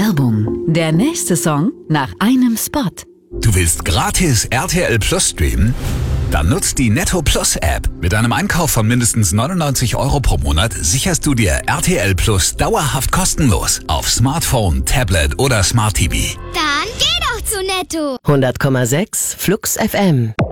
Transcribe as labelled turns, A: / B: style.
A: Werbung. Der nächste Song nach einem Spot.
B: Du willst gratis RTL Plus streamen? Dann nutzt die Netto Plus App. Mit einem Einkauf von mindestens 99 € pro Monat sicherst du dir RTL Plus dauerhaft kostenlos auf Smartphone, Tablet oder Smart TV.
C: Dann geh doch zu Netto.
D: 100,6 Flux FM.